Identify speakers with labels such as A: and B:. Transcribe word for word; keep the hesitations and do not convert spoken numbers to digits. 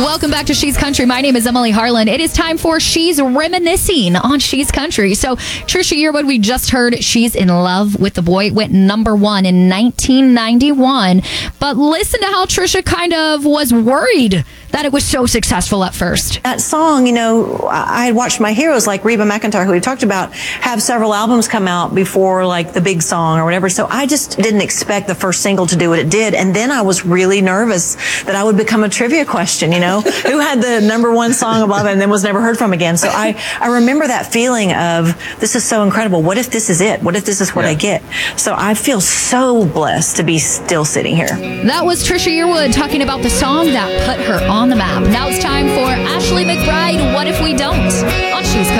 A: Welcome back to She's Country. My name is Emily Harlan. It is time for She's Reminiscing on She's Country. So, Trisha Yearwood, we just heard She's in Love with the Boy. It went number one in nineteen ninety-one. But listen to how Trisha kind of was worried that it was so successful at first.
B: That song, you know, I had watched my heroes like Reba McEntire, who we talked about, have several albums come out before like the big song or whatever. So I just didn't expect the first single to do what it did. And then I was really nervous that I would become a trivia question, you know, who had the number one song above it and then was never heard from again. So I, I remember that feeling of, this is so incredible. What if this is it? What if this is what yeah. I get? So I feel so blessed to be still sitting here.
A: That was Trisha Yearwood talking about the song that put her on the map. Now it's time for Ashley McBryde, What If We Don't? On She's Country.